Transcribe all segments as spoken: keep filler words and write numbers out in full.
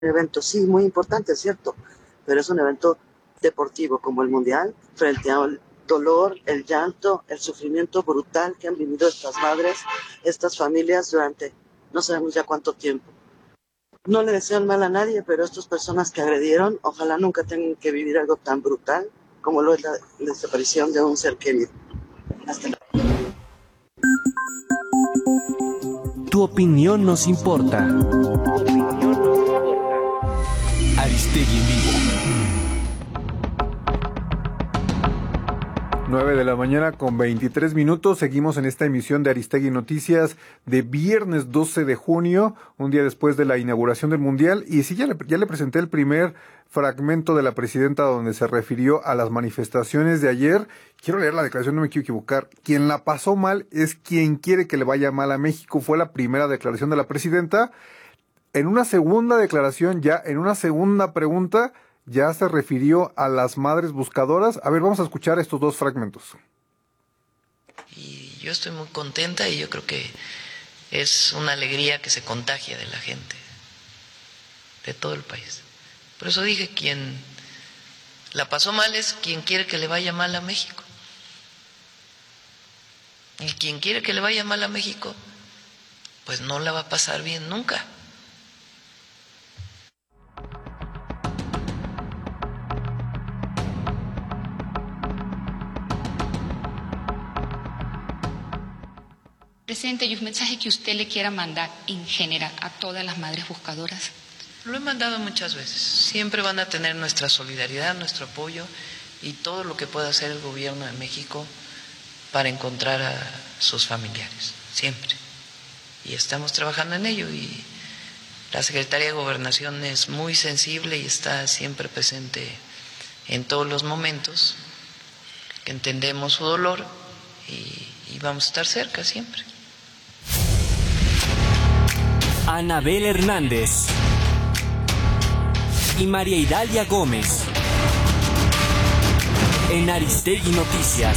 evento, sí, muy importante, es cierto, pero es un evento deportivo como el Mundial, frente al dolor, el llanto, el sufrimiento brutal que han vivido estas madres, estas familias durante no sabemos ya cuánto tiempo. No le deseo el mal a nadie, pero estas personas que agredieron, ojalá nunca tengan que vivir algo tan brutal como lo es la desaparición de un ser querido. Hasta luego. Tu opinión nos importa. Aristegui en vivo. nueve de la mañana con veintitrés minutos. Seguimos en esta emisión de Aristegui Noticias de viernes doce de junio, un día después de la inauguración del Mundial. Y sí, ya le, ya le presenté el primer fragmento de la presidenta donde se refirió a las manifestaciones de ayer. Quiero leer la declaración, no me quiero equivocar. Quien la pasó mal es quien quiere que le vaya mal a México. Fue la primera declaración de la presidenta. En una segunda declaración, ya en una segunda pregunta, ya se refirió a las madres buscadoras. A ver, vamos a escuchar estos dos fragmentos. Y yo estoy muy contenta y yo creo que es una alegría que se contagia de la gente, de todo el país. Por eso dije, quien la pasó mal es quien quiere que le vaya mal a México. Y quien quiere que le vaya mal a México, pues no la va a pasar bien nunca. Presidente, ¿y un mensaje que usted le quiera mandar en general a todas las madres buscadoras? Lo he mandado muchas veces. Siempre van a tener nuestra solidaridad, nuestro apoyo y todo lo que pueda hacer el gobierno de México para encontrar a sus familiares. Siempre. Y estamos trabajando en ello. Y la Secretaría de Gobernación es muy sensible y está siempre presente en todos los momentos. Entendemos su dolor y, y vamos a estar cerca siempre. Anabel Hernández y María Idalia Gómez en Aristegui Noticias.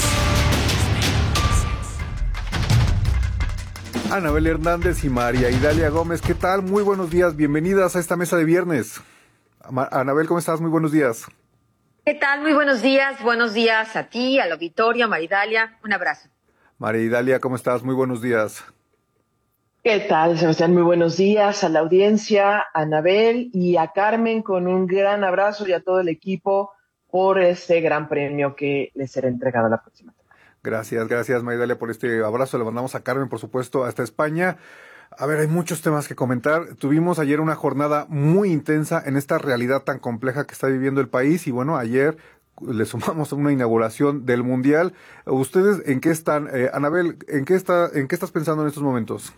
Anabel Hernández y María Idalia Gómez, ¿qué tal? Muy buenos días, bienvenidas a esta mesa de viernes. Anabel, ¿cómo estás? Muy buenos días. ¿Qué tal? Muy buenos días, buenos días a ti, al auditorio, a María Idalia, un abrazo. María Idalia, ¿cómo estás? Muy buenos días. ¿Qué tal, Sebastián? Muy buenos días a la audiencia, a Anabel y a Carmen, con un gran abrazo y a todo el equipo por este gran premio que les será entregado la próxima semana. Gracias, gracias, María Idalia, por este abrazo. Le mandamos a Carmen, por supuesto, hasta España. A ver, hay muchos temas que comentar. Tuvimos ayer una jornada muy intensa en esta realidad tan compleja que está viviendo el país y bueno, ayer le sumamos una inauguración del Mundial. ¿Ustedes en qué están? Eh, Anabel, ¿en qué está, en qué estás pensando en estos momentos?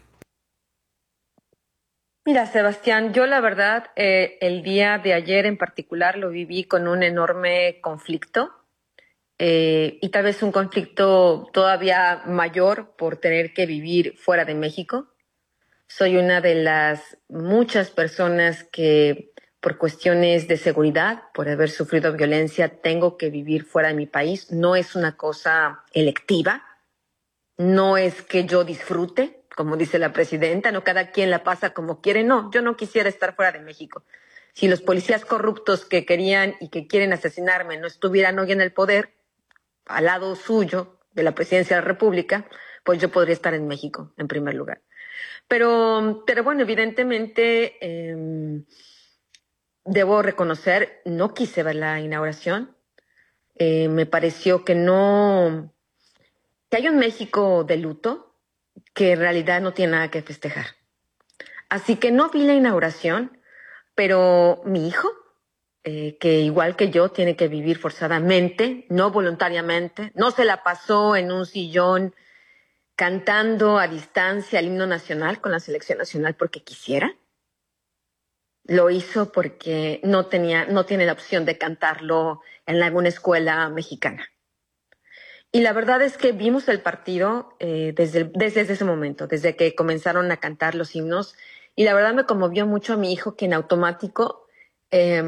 Mira, Sebastián, yo la verdad, eh, el día de ayer en particular lo viví con un enorme conflicto eh, y tal vez un conflicto todavía mayor por tener que vivir fuera de México. Soy una de las muchas personas que por cuestiones de seguridad, por haber sufrido violencia, tengo que vivir fuera de mi país. No es una cosa electiva, no es que yo disfrute, como dice la presidenta, no cada quien la pasa como quiere. No, yo no quisiera estar fuera de México. Si los policías corruptos que querían y que quieren asesinarme no estuvieran hoy en el poder, al lado suyo de la presidencia de la República, pues yo podría estar en México, en primer lugar. Pero, pero bueno, evidentemente, eh, debo reconocer, no quise ver la inauguración. Eh, me pareció que no, que hay un México de luto que en realidad no tiene nada que festejar. Así que no vi la inauguración, pero mi hijo, eh, que igual que yo tiene que vivir forzadamente, no voluntariamente, no se la pasó en un sillón cantando a distancia el himno nacional con la selección nacional porque quisiera. Lo hizo porque no tenía, no tiene la opción de cantarlo en alguna escuela mexicana. Y la verdad es que vimos el partido eh, desde, el, desde ese momento, desde que comenzaron a cantar los himnos. Y la verdad me conmovió mucho a mi hijo que en automático, eh,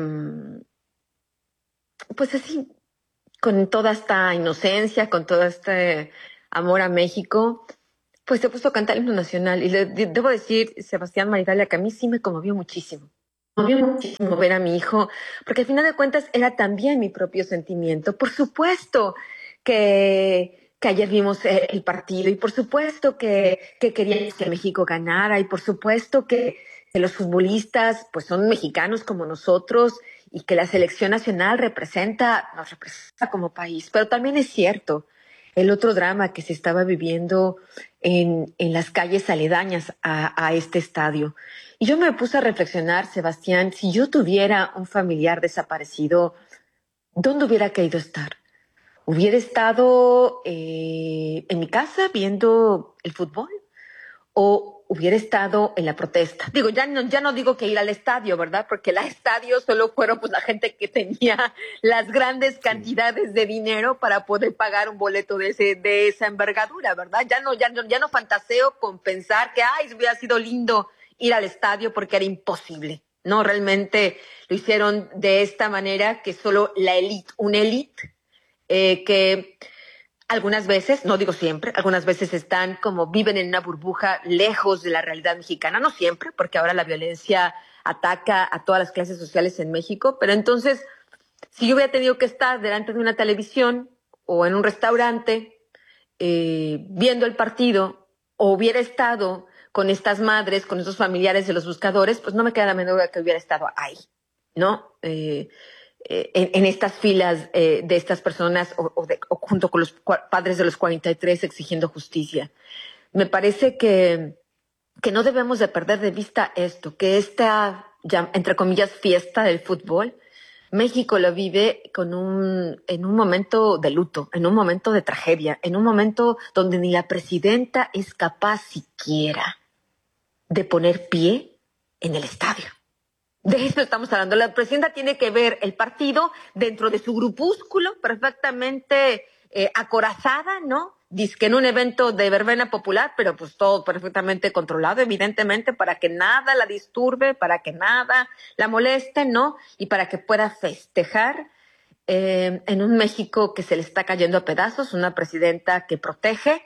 pues así, con toda esta inocencia, con todo este amor a México, pues se puso a cantar el himno nacional. Y le debo decir, Sebastián, María Idalia, que a mí sí me conmovió muchísimo. conmovió muchísimo ver a mi hijo, porque al final de cuentas era también mi propio sentimiento. Por supuesto que, que ayer vimos el, el partido y por supuesto que, que queríamos que México ganara y por supuesto que, que los futbolistas pues son mexicanos como nosotros y que la selección nacional representa, nos representa como país. Pero también es cierto el otro drama que se estaba viviendo en, en las calles aledañas a, a este estadio. Y yo me puse a reflexionar, Sebastián, si yo tuviera un familiar desaparecido, ¿dónde hubiera querido estar? ¿Hubiera estado eh, en mi casa viendo el fútbol? ¿O hubiera estado en la protesta? Digo, ya no, ya no digo que ir al estadio, ¿verdad? Porque el estadio solo fueron pues la gente que tenía las grandes cantidades de dinero para poder pagar un boleto de ese, de esa envergadura, ¿verdad? Ya no, ya no, ya no fantaseo con pensar que, ay, hubiera sido lindo ir al estadio porque era imposible. No, realmente lo hicieron de esta manera que solo la élite, una élite, eh, que algunas veces, no digo siempre, algunas veces están como viven en una burbuja lejos de la realidad mexicana, no siempre, porque ahora la violencia ataca a todas las clases sociales en México, pero entonces, si yo hubiera tenido que estar delante de una televisión o en un restaurante eh, viendo el partido, o hubiera estado con estas madres, con estos familiares de los buscadores, pues no me queda la menor duda que hubiera estado ahí, ¿no? Eh, En, en estas filas eh, de estas personas o, o, de, o junto con los padres de los cuarenta y tres exigiendo justicia. Me parece que, que no debemos de perder de vista esto, que esta, ya, entre comillas, fiesta del fútbol, México lo vive con un, en un momento de luto, en un momento de tragedia, en un momento donde ni la presidenta es capaz siquiera de poner pie en el estadio. De eso estamos hablando. La presidenta tiene que ver el partido dentro de su grupúsculo perfectamente eh, acorazada, ¿no? Dice que en un evento de verbena popular, pero pues todo perfectamente controlado, evidentemente, para que nada la disturbe, para que nada la moleste, ¿no? Y para que pueda festejar eh, en un México que se le está cayendo a pedazos, una presidenta que protege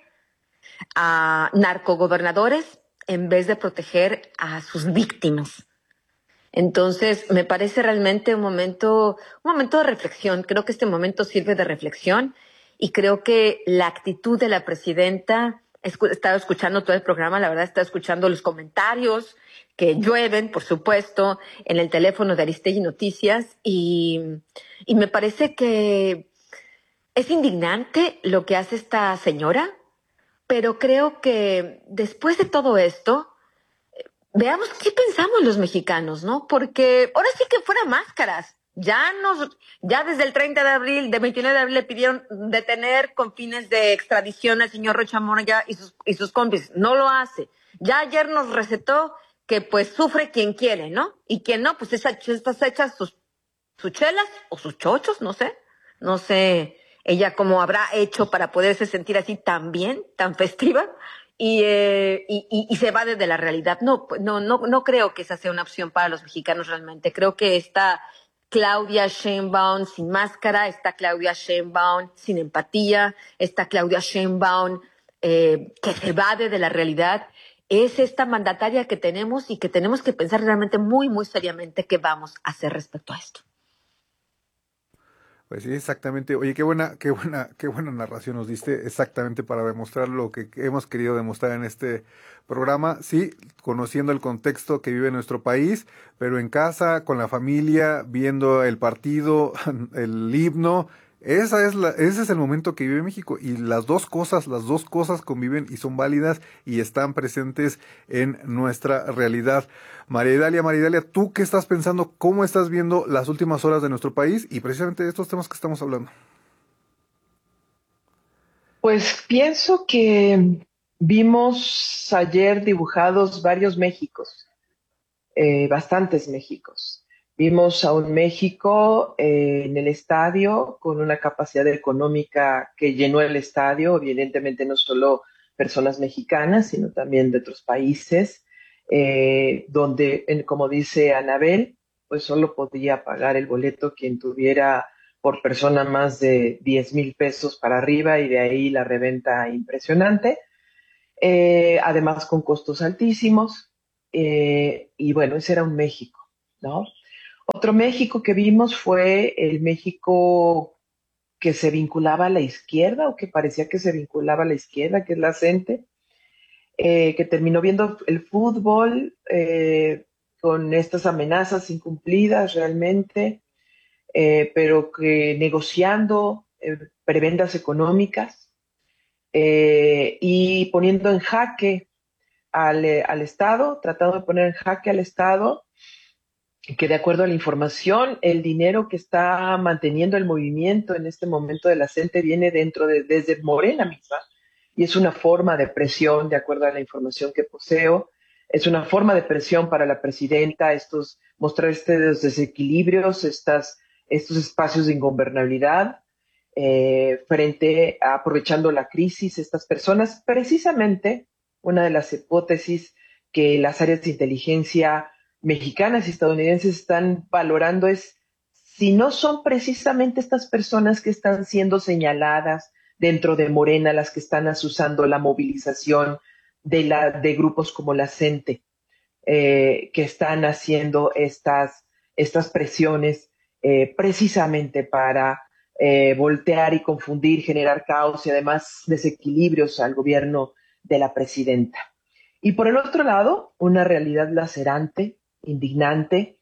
a narcogobernadores en vez de proteger a sus víctimas. Entonces, me parece realmente un momento, un momento de reflexión. Creo que este momento sirve de reflexión y creo que la actitud de la presidenta, he estado escuchando todo el programa, la verdad he estado escuchando los comentarios que llueven, por supuesto, en el teléfono de Aristegui Noticias y, y me parece que es indignante lo que hace esta señora, pero creo que después de todo esto, veamos qué pensamos los mexicanos, ¿no? Porque ahora sí que fuera máscaras. Ya nos, ya desde el treinta de abril, de veintinueve de abril le pidieron detener con fines de extradición al señor Rocha Moya y sus, y sus cómplices. No lo hace. Ya ayer nos recetó que pues sufre quien quiere, ¿no? Y quien no, pues estas hechas sus, sus chelas o sus chochos, no sé. No sé ella cómo habrá hecho para poderse sentir así tan bien, tan festiva. Y, eh, y, y, y se evade de la realidad. No, no, no, no creo que esa sea una opción para los mexicanos realmente. Creo que está Claudia Sheinbaum sin máscara, está Claudia Sheinbaum sin empatía, está Claudia Sheinbaum eh, que se evade de la realidad. Es esta mandataria que tenemos y que tenemos que pensar realmente muy, muy seriamente qué vamos a hacer respecto a esto. Pues sí, exactamente. Oye, qué buena, qué buena, qué buena narración nos diste, exactamente para demostrar lo que hemos querido demostrar en este programa. Sí, conociendo el contexto que vive nuestro país, pero en casa, con la familia, viendo el partido, el himno. Esa es la, ese es el momento que vive México y las dos cosas, las dos cosas conviven y son válidas y están presentes en nuestra realidad. María Idalia, María Idalia, ¿tú qué estás pensando? ¿Cómo estás viendo las últimas horas de nuestro país y precisamente de estos temas que estamos hablando? Pues pienso que vimos ayer dibujados varios Méxicos, eh, bastantes Méxicos. Vimos a un México eh, en el estadio con una capacidad económica que llenó el estadio, evidentemente no solo personas mexicanas, sino también de otros países, eh, donde, en, como dice Anabel, pues solo podía pagar el boleto quien tuviera por persona más de diez mil pesos para arriba y de ahí la reventa impresionante, eh, además con costos altísimos, eh, y bueno, ese era un México. ¿no? Otro México que vimos fue el México que se vinculaba a la izquierda o que parecía que se vinculaba a la izquierda, que es la CENTE, eh, que terminó viendo el fútbol eh, con estas amenazas incumplidas realmente, eh, pero que negociando eh, prebendas económicas eh, y poniendo en jaque al, eh, al Estado, tratando de poner en jaque al Estado, que de acuerdo a la información, el dinero que está manteniendo el movimiento en este momento de la CENTE viene dentro de, desde Morena misma, y es una forma de presión, de acuerdo a la información que poseo, es una forma de presión para la presidenta, estos, mostrar estos desequilibrios, estas, estos espacios de ingobernabilidad, eh, frente a aprovechando la crisis, estas personas, precisamente una de las hipótesis que las áreas de inteligencia mexicanas y estadounidenses están valorando es si no son precisamente estas personas que están siendo señaladas dentro de Morena las que están asusando la movilización de, la, de grupos como la CENTE, eh, que están haciendo estas, estas presiones eh, precisamente para eh, voltear y confundir, generar caos y además desequilibrios al gobierno de la presidenta. Y por el otro lado, una realidad lacerante, indignante,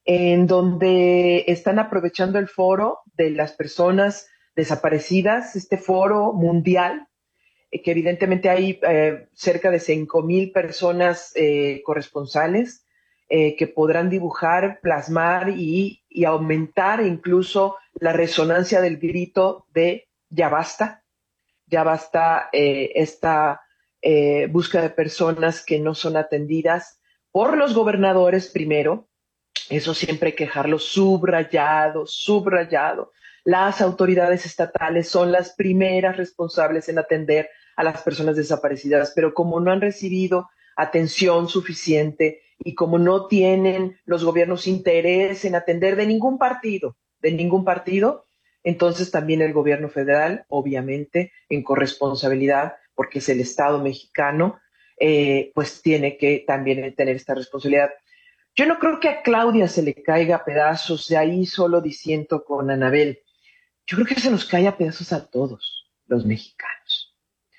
en donde están aprovechando el foro de las personas desaparecidas, este foro mundial, eh, que evidentemente hay eh, cerca de cinco mil personas eh, corresponsales eh, que podrán dibujar, plasmar y, y aumentar incluso la resonancia del grito de ya basta, ya basta eh, esta eh, búsqueda de personas que no son atendidas por los gobernadores primero. Eso siempre hay que dejarlo subrayado, subrayado. Las autoridades estatales son las primeras responsables en atender a las personas desaparecidas, pero como no han recibido atención suficiente y como no tienen los gobiernos interés en atender de ningún partido, de ningún partido, entonces también el gobierno federal, obviamente, en corresponsabilidad, porque es el Estado mexicano, eh, pues tiene que también tener esta responsabilidad. Yo no creo que a Claudia se le caiga a pedazos, de ahí solo diciendo con Anabel. Yo creo que se nos cae a pedazos a todos los mexicanos.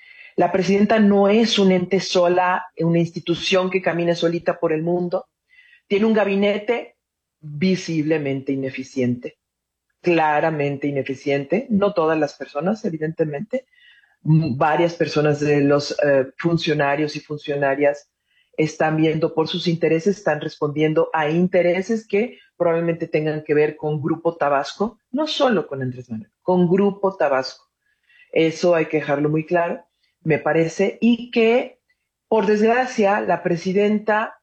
La presidenta no es un ente sola, una institución que camina solita por el mundo. Tiene un gabinete visiblemente ineficiente, claramente ineficiente. No todas las personas, evidentemente. Varias personas de los eh, funcionarios y funcionarias están viendo por sus intereses, están respondiendo a intereses que probablemente tengan que ver con Grupo Tabasco, no solo con Andrés Manuel, con Grupo Tabasco. Eso hay que dejarlo muy claro, me parece, y que, por desgracia, la presidenta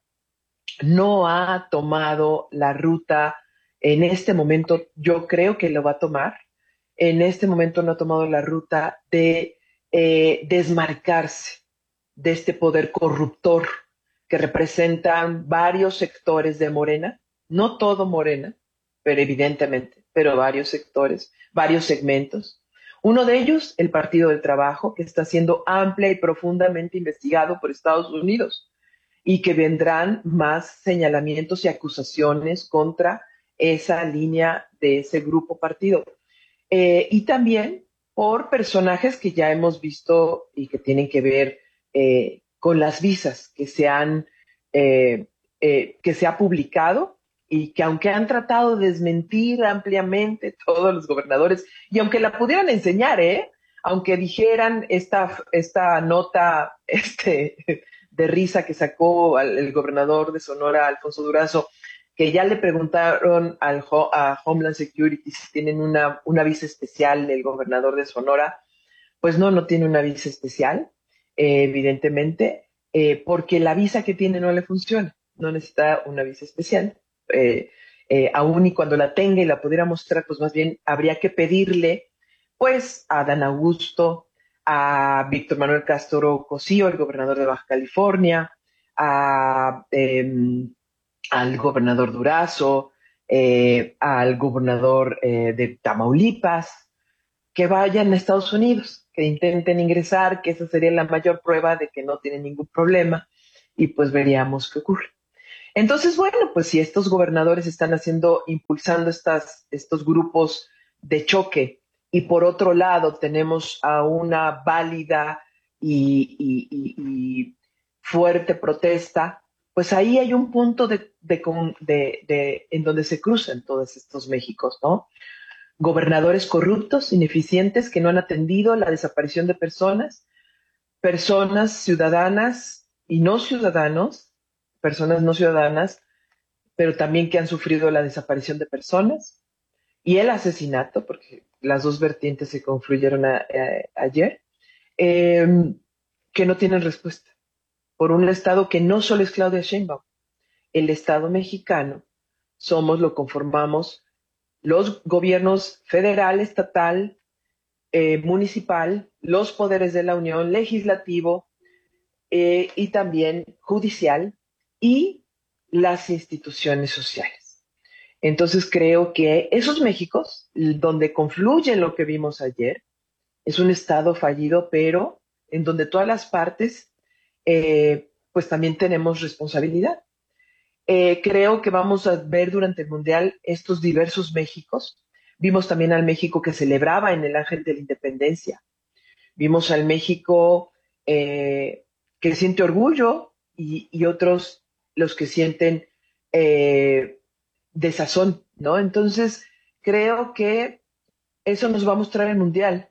no ha tomado la ruta en este momento, yo creo que lo va a tomar, en este momento no ha tomado la ruta de eh, desmarcarse de este poder corruptor que representan varios sectores de Morena, no todo Morena, pero evidentemente, pero varios sectores, varios segmentos. Uno de ellos, el Partido del Trabajo, que está siendo amplia y profundamente investigado por Estados Unidos y que vendrán más señalamientos y acusaciones contra esa línea de ese grupo partido. Eh, y también por personajes que ya hemos visto y que tienen que ver eh, con las visas que se han eh, eh, que se ha publicado y que aunque han tratado de desmentir ampliamente todos los gobernadores y aunque la pudieran enseñar, ¿eh? aunque dijeran esta, esta nota este, de risa que sacó al, el gobernador de Sonora, Alfonso Durazo, que ya le preguntaron al, a Homeland Security si tienen una, una visa especial el gobernador de Sonora, pues no, no tiene una visa especial, eh, evidentemente, eh, porque la visa que tiene no le funciona, no necesita una visa especial, eh, eh, aún y cuando la tenga y la pudiera mostrar, pues más bien habría que pedirle, pues, a Dan Augusto, a Víctor Manuel Castro Cosío, el gobernador de Baja California, a... Eh, al gobernador Durazo, eh, al gobernador eh, de Tamaulipas, que vayan a Estados Unidos, que intenten ingresar, que esa sería la mayor prueba de que no tienen ningún problema, y pues veríamos qué ocurre. Entonces, bueno, pues si estos gobernadores están haciendo, impulsando estas, estos grupos de choque, y por otro lado tenemos a una válida y, y- y- y fuerte protesta, pues ahí hay un punto de, de con- de- de- en donde se cruzan todos estos Méxicos, ¿no? Gobernadores corruptos, ineficientes, que no han atendido la desaparición de personas, personas ciudadanas y no ciudadanos, personas no ciudadanas, pero también que han sufrido la desaparición de personas y el asesinato, porque las dos vertientes se confluyeron a- a- ayer, eh, que no tienen respuesta. Por un Estado que no solo es Claudia Sheinbaum, el Estado mexicano somos, lo conformamos los gobiernos federal, estatal, eh, municipal, los poderes de la Unión, legislativo eh, y también judicial y las instituciones sociales. Entonces creo que esos Méxicos, donde confluye lo que vimos ayer, es un Estado fallido, pero en donde todas las partes, eh, pues también tenemos responsabilidad. Eh, creo que vamos a ver durante el Mundial estos diversos Méxicos. Vimos también al México que celebraba en el Ángel de la Independencia. Vimos al México eh, que siente orgullo y, y, otros los que sienten eh, desazón, ¿no? Entonces, creo que eso nos va a mostrar el Mundial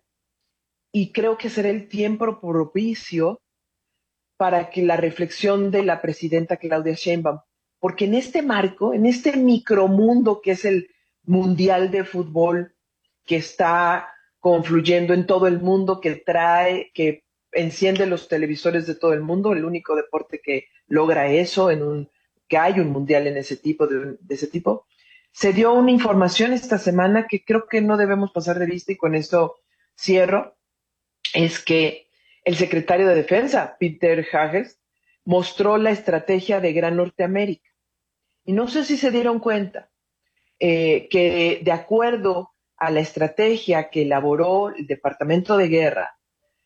y creo que será el tiempo propicio para que la reflexión de la presidenta Claudia Sheinbaum, porque en este marco, en este micromundo que es el Mundial de Fútbol, que está confluyendo en todo el mundo, que trae, que enciende los televisores de todo el mundo, el único deporte que logra eso, en un, que hay un mundial en ese tipo, de, de ese tipo, se dio una información esta semana que creo que no debemos pasar de vista y con esto cierro, es que el secretario de Defensa, Peter Hages, mostró la estrategia de Gran Norteamérica. Y no sé si se dieron cuenta eh, que de acuerdo a la estrategia que elaboró el Departamento de Guerra,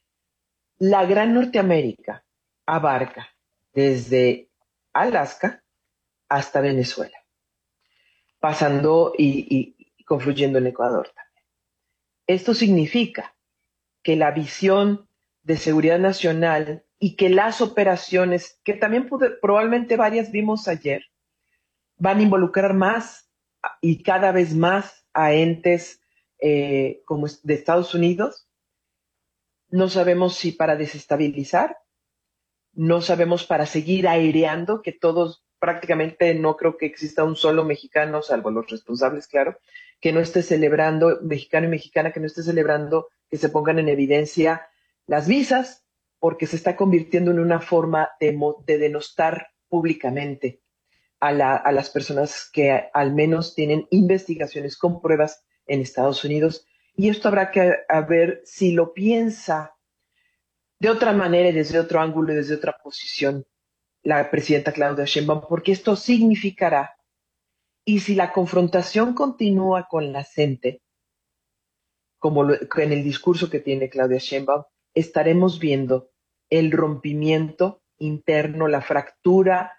la Gran Norteamérica abarca desde Alaska hasta Venezuela, pasando y, y, y confluyendo en Ecuador también. Esto significa que la visión de seguridad nacional y que las operaciones, que también pude, probablemente varias vimos ayer, van a involucrar más y cada vez más a entes eh, como de Estados Unidos. No sabemos si para desestabilizar, no sabemos para seguir aireando, que todos prácticamente no creo que exista un solo mexicano, salvo los responsables, claro, que no esté celebrando, mexicano y mexicana, que no esté celebrando que se pongan en evidencia las visas, porque se está convirtiendo en una forma de, de denostar públicamente a, la, a las personas que al menos tienen investigaciones con pruebas en Estados Unidos. Y esto habrá que a ver si lo piensa de otra manera y desde otro ángulo y desde otra posición la presidenta Claudia Sheinbaum, porque esto significará, y si la confrontación continúa con la gente, como lo, en el discurso que tiene Claudia Sheinbaum, estaremos viendo el rompimiento interno, la fractura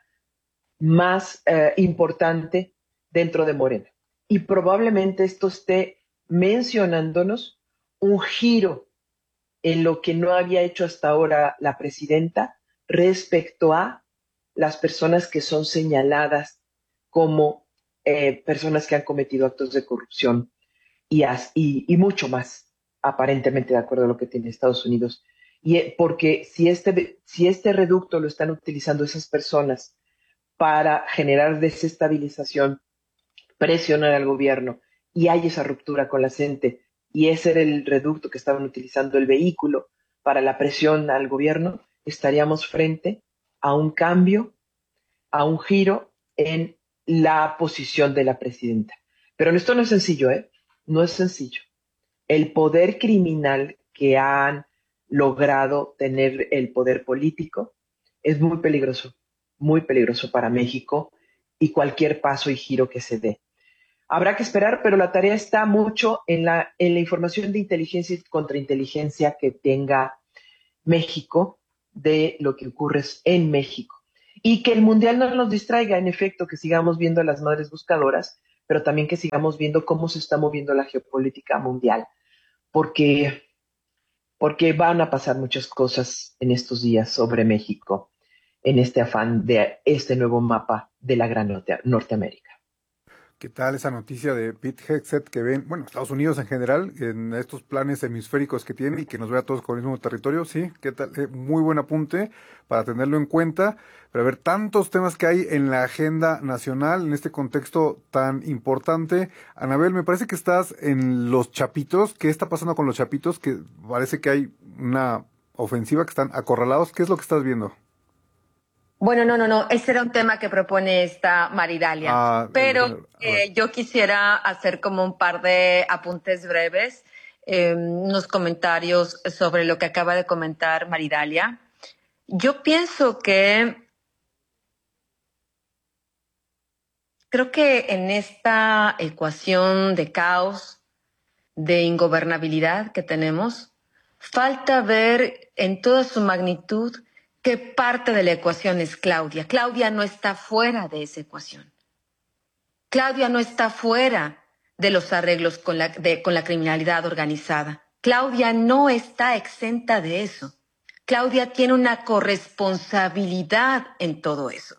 más eh, importante dentro de Morena. Y probablemente esto esté mencionándonos un giro en lo que no había hecho hasta ahora la presidenta respecto a las personas que son señaladas como eh, personas que han cometido actos de corrupción y, as, y, y mucho más, aparentemente de acuerdo a lo que tiene Estados Unidos. Y eh, porque si este, si este reducto lo están utilizando esas personas para generar desestabilización, presionar al gobierno y hay esa ruptura con la gente y ese era el reducto que estaban utilizando, el vehículo para la presión al gobierno, estaríamos frente a un cambio, a un giro en la posición de la presidenta. Pero esto no es sencillo, ¿eh? No es sencillo. El poder criminal que han logrado tener el poder político es muy peligroso, muy peligroso para México y cualquier paso y giro que se dé. Habrá que esperar, pero la tarea está mucho en la, en la información de inteligencia y contrainteligencia que tenga México de lo que ocurre en México. y que el Mundial no nos distraiga, en efecto, que sigamos viendo a las madres buscadoras, pero también que sigamos viendo cómo se está moviendo la geopolítica mundial, porque, porque van a pasar muchas cosas en estos días sobre México, en este afán de este nuevo mapa de la Gran Norte- Norteamérica. ¿Qué tal esa noticia de Pete Hegseth que ven, bueno, Estados Unidos en general, en estos planes hemisféricos que tiene y que nos ve a todos con el mismo territorio? Sí, ¿qué tal? Eh, muy buen apunte para tenerlo en cuenta. Pero a ver, tantos temas que hay en la agenda nacional en este contexto tan importante. Anabel, me parece que estás en los Chapitos. ¿Qué está pasando con los Chapitos? Que parece que hay una ofensiva, que están acorralados. ¿Qué es lo que estás viendo? Bueno, no, no, no, ese era un tema que propone esta Maridalia, Ah, pero el- a ver. eh, yo quisiera hacer como un par de apuntes breves, eh, unos comentarios sobre lo que acaba de comentar Maridalia. Yo pienso que creo que en esta ecuación de caos, de ingobernabilidad que tenemos, falta ver en toda su magnitud qué parte de la ecuación es Claudia. Claudia no está fuera de esa ecuación. Claudia no está fuera de los arreglos con la, de- con la criminalidad organizada. Claudia no está exenta de eso. Claudia tiene una corresponsabilidad en todo eso.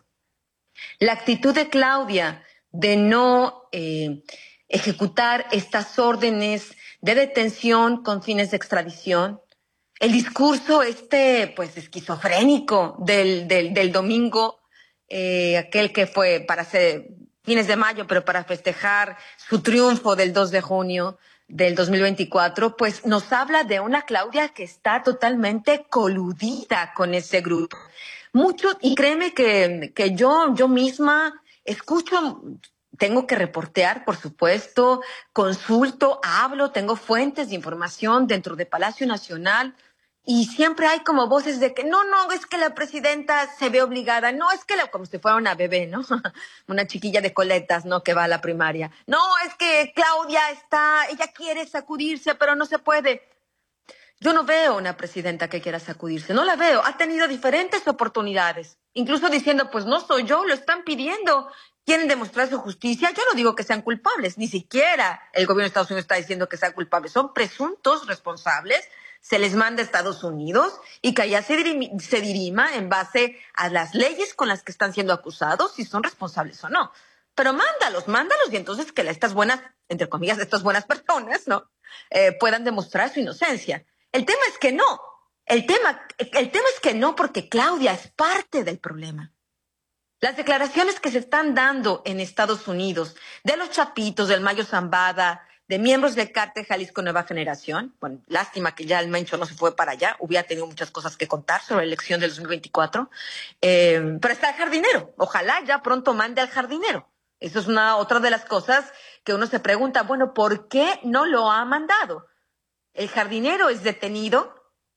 La actitud de Claudia de no eh, ejecutar estas órdenes de detención con fines de extradición, el discurso este, pues, esquizofrénico del, del, del domingo, eh, aquel que fue para hacer fines de mayo, pero para festejar su triunfo del dos de junio del dos mil veinticuatro, pues nos habla de una Claudia que está totalmente coludida con ese grupo. Mucho, y créeme que, que yo, yo misma escucho, tengo que reportear, por supuesto, consulto, hablo, tengo fuentes de información dentro de Palacio Nacional y siempre hay como voces de que no, no, es que la presidenta se ve obligada, no, es que la, como si fuera una bebé, ¿no? Una chiquilla de coletas, ¿no? Que va a la primaria. No, es que Claudia está, ella quiere sacudirse, pero no se puede. Yo no veo una presidenta que quiera sacudirse, no la veo. Ha tenido diferentes oportunidades, incluso diciendo, pues no soy yo, lo están pidiendo. Quieren demostrar su justicia. Yo no digo que sean culpables, ni siquiera el gobierno de Estados Unidos está diciendo que sean culpables. Son presuntos responsables, se les manda a Estados Unidos y que allá se, dirimi, se dirima en base a las leyes con las que están siendo acusados, si son responsables o no. Pero mándalos, mándalos y entonces que estas buenas, entre comillas, estas buenas personas, ¿no? Eh, puedan demostrar su inocencia. El tema es que no. El tema, el tema es que no, porque Claudia es parte del problema. Las declaraciones que se están dando en Estados Unidos de los Chapitos, del Mayo Zambada, de miembros del Cártel Jalisco Nueva Generación, bueno, lástima que ya el Mencho no se fue para allá, hubiera tenido muchas cosas que contar sobre la elección del dos mil veinticuatro, eh, pero está el jardinero. Ojalá ya pronto mande al jardinero. Eso es una otra de las cosas que uno se pregunta, bueno, ¿por qué no lo ha mandado? El jardinero es detenido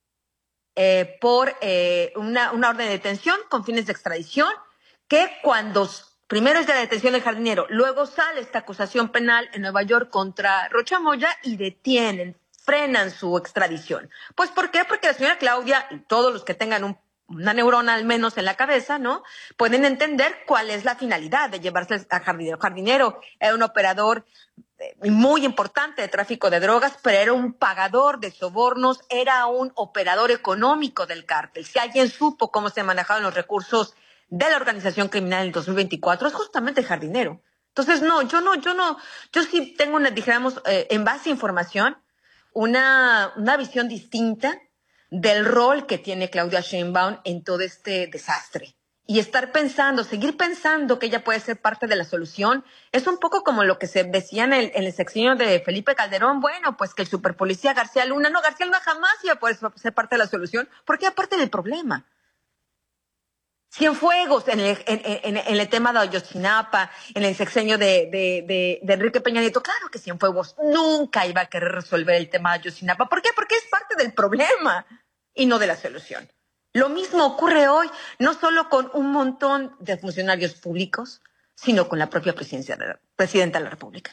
eh, por eh, una, una orden de detención con fines de extradición, que cuando primero es la detención del jardinero, luego sale esta acusación penal en Nueva York contra Rocha Moya y detienen, frenan su extradición. Pues ¿por qué? Porque la señora Claudia y todos los que tengan un una neurona al menos en la cabeza, ¿no? Pueden entender cuál es la finalidad de llevarse al jardinero. Jardinero era un operador muy importante de tráfico de drogas, pero era un pagador de sobornos, era un operador económico del cártel. Si alguien supo cómo se manejaban los recursos de la organización criminal en el dos mil veinticuatro, es justamente el jardinero. Entonces, no, yo no, yo no, yo sí tengo una, dijéramos, eh, en base a información, una, una visión distinta del rol que tiene Claudia Sheinbaum en todo este desastre. Y estar pensando, seguir pensando que ella puede ser parte de la solución, es un poco como lo que se decía en el, en el sexenio de Felipe Calderón, bueno, pues que el superpolicía García Luna, no, García Luna jamás iba a poder ser parte de la solución, porque aparte del problema. Cienfuegos en el, en, en, en el tema de Ayotzinapa, en el sexenio de, de, de, de Enrique Peña Nieto, claro que Cienfuegos nunca iba a querer resolver el tema de Ayotzinapa. ¿Por qué? Porque es parte del problema y no de la solución. Lo mismo ocurre hoy, no solo con un montón de funcionarios públicos, sino con la propia presidencia de la, presidenta de la República.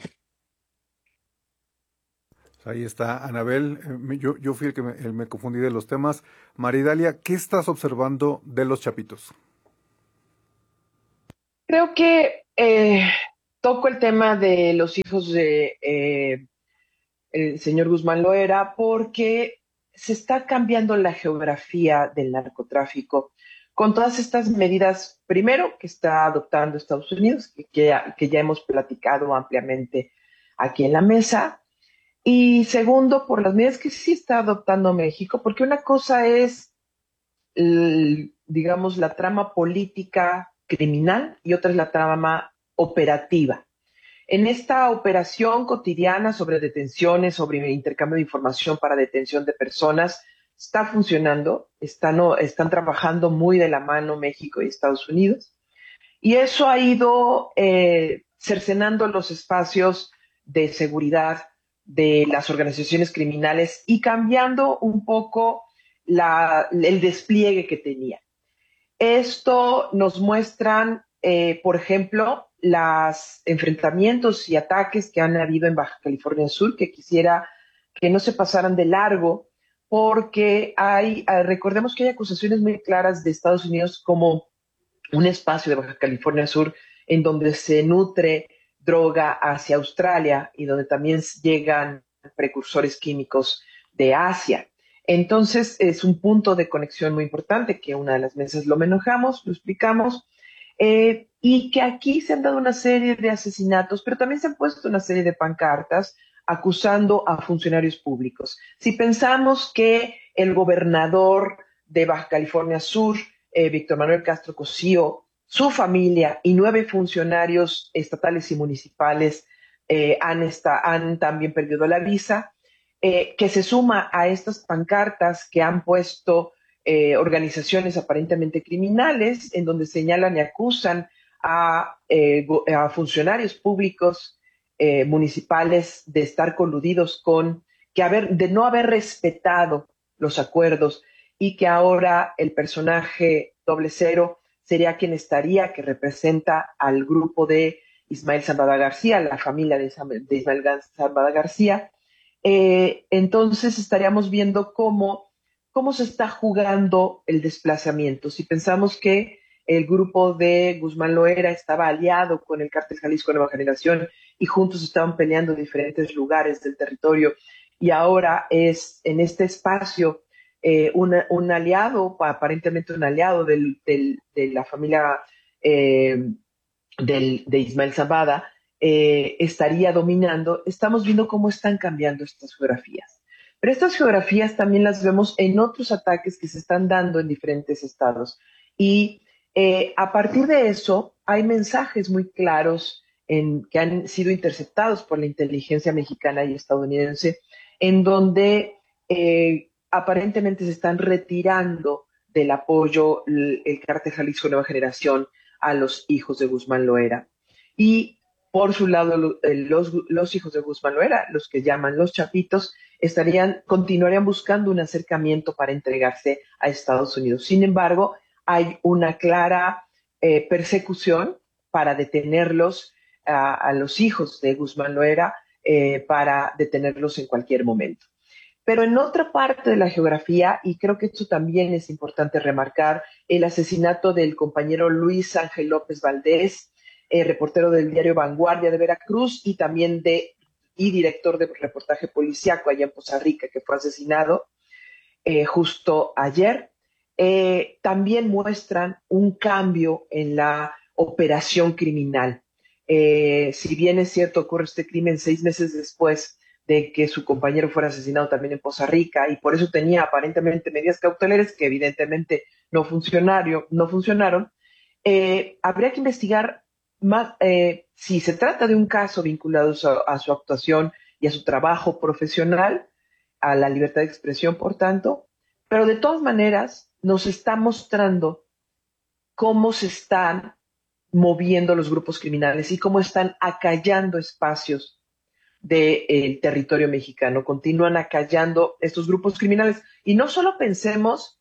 Ahí está, Anabel. Eh, yo, yo fui el que me, el me confundí de los temas. Maridalia, ¿qué estás observando de los Chapitos? Creo que eh, toco el tema de los hijos de eh, el señor Guzmán Loera porque se está cambiando la geografía del narcotráfico con todas estas medidas, primero, que está adoptando Estados Unidos, que, que, que ya hemos platicado ampliamente aquí en la mesa, y segundo, por las medidas que sí está adoptando México, porque una cosa es, el, digamos, la trama política criminal y otra es la trama operativa. En esta operación cotidiana sobre detenciones, sobre intercambio de información para detención de personas, está funcionando, están, están trabajando muy de la mano México y Estados Unidos, y eso ha ido eh, cercenando los espacios de seguridad de las organizaciones criminales y cambiando un poco la, el despliegue que tenía. Esto nos muestran, eh, por ejemplo, los enfrentamientos y ataques que han habido en Baja California Sur, que quisiera que no se pasaran de largo, porque hay, recordemos que hay acusaciones muy claras de Estados Unidos como un espacio de Baja California Sur en donde se nutre droga hacia Australia y donde también llegan precursores químicos de Asia. Entonces es un punto de conexión muy importante que una de las mesas lo manejamos, lo explicamos, eh, y que aquí se han dado una serie de asesinatos, pero también se han puesto una serie de pancartas acusando a funcionarios públicos. Si pensamos que el gobernador de Baja California Sur, eh, Víctor Manuel Castro Cosío, su familia y nueve funcionarios estatales y municipales eh, han, esta, han también perdido la visa, eh, que se suma a estas pancartas que han puesto eh, organizaciones aparentemente criminales, en donde señalan y acusan a, eh, a funcionarios públicos eh, municipales de estar coludidos con, que haber, de no haber respetado los acuerdos y que ahora el personaje doble cero sería quien estaría, que representa al grupo de Ismael Zambada García, la familia de, de Ismael Zambada García. Eh, entonces estaríamos viendo cómo, cómo se está jugando el desplazamiento. Si pensamos que el grupo de Guzmán Loera estaba aliado con el Cártel Jalisco Nueva Generación y juntos estaban peleando en diferentes lugares del territorio, y ahora es en este espacio eh, una, un aliado, aparentemente un aliado del, del, de la familia eh, del, de Ismael Zambada, eh, estaría dominando. Estamos viendo cómo están cambiando estas geografías. Pero estas geografías también las vemos en otros ataques que se están dando en diferentes estados. Y eh, a partir de eso hay mensajes muy claros en, que han sido interceptados por la inteligencia mexicana y estadounidense, en donde eh, aparentemente se están retirando del apoyo el, el Cártel Jalisco Nueva Generación a los hijos de Guzmán Loera. Y por su lado, los, los hijos de Guzmán Loera, los que llaman los chapitos, estarían, continuarían buscando un acercamiento para entregarse a Estados Unidos. Sin embargo, hay una clara eh, persecución para detenerlos a, a los hijos de Guzmán Loera, eh, para detenerlos en cualquier momento. Pero en otra parte de la geografía, y creo que esto también es importante remarcar, el asesinato del compañero Luis Ángel López Valdés, eh, reportero del diario Vanguardia de Veracruz y también de, y director de reportaje policíaco allá en Poza Rica, que fue asesinado eh, justo ayer, eh, también muestran un cambio en la operación criminal. Eh, si bien es cierto, ocurre este crimen seis meses después de que su compañero fuera asesinado también en Poza Rica, y por eso tenía aparentemente medidas cautelares que evidentemente no, no funcionaron, eh, habría que investigar más eh, si se trata de un caso vinculado a, a su actuación y a su trabajo profesional, a la libertad de expresión, por tanto, pero de todas maneras nos está mostrando cómo se están moviendo los grupos criminales y cómo están acallando espacios del de, territorio mexicano, continúan acallando estos grupos criminales. Y no solo pensemos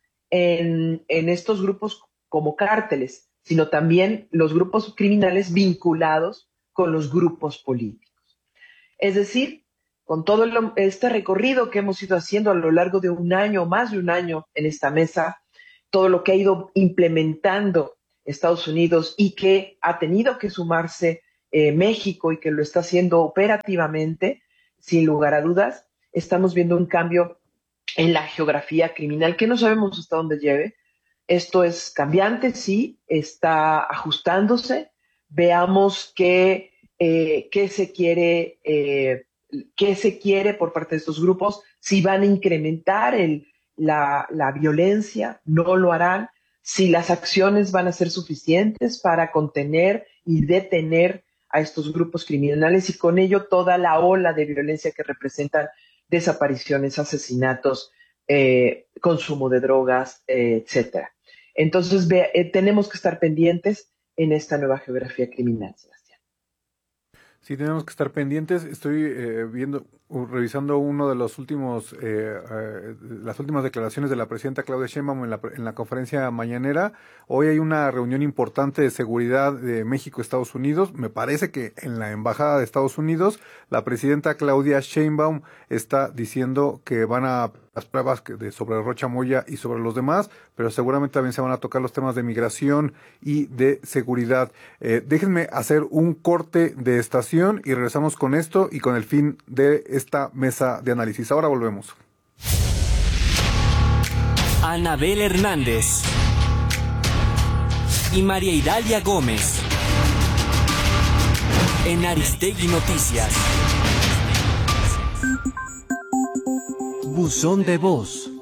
en, en estos grupos como cárteles, sino también los grupos criminales vinculados con los grupos políticos. Es decir, con todo el, este recorrido que hemos ido haciendo a lo largo de un año, más de un año en esta mesa, todo lo que ha ido implementando Estados Unidos y que ha tenido que sumarse eh, México y que lo está haciendo operativamente, sin lugar a dudas, estamos viendo un cambio en la geografía criminal que no sabemos hasta dónde lleve. Esto es cambiante, sí, está ajustándose. Veamos qué, eh, qué se quiere, eh, qué se quiere por parte de estos grupos, si van a incrementar el, la, la violencia, no lo harán, si las acciones van a ser suficientes para contener y detener a estos grupos criminales y con ello toda la ola de violencia que representan desapariciones, asesinatos, eh, consumo de drogas, eh, etcétera. Entonces ve, eh, tenemos que estar pendientes en esta nueva geografía criminal, Sebastián. Sí, tenemos que estar pendientes. Estoy eh, viendo, uh, revisando uno de los últimos, eh, eh, las últimas declaraciones de la presidenta Claudia Sheinbaum en la, en la conferencia mañanera. Hoy hay una reunión importante de seguridad de México-Estados Unidos. Me parece que en la embajada de Estados Unidos, la presidenta Claudia Sheinbaum está diciendo que van a las pruebas de sobre Rocha Moya y sobre los demás, pero seguramente también se van a tocar los temas de migración y de seguridad. Eh, déjenme hacer un corte de estación y regresamos con esto y con el fin de esta mesa de análisis. Ahora volvemos. Anabel Hernández y María Idalia Gómez en Aristegui Noticias. Buzón de voz.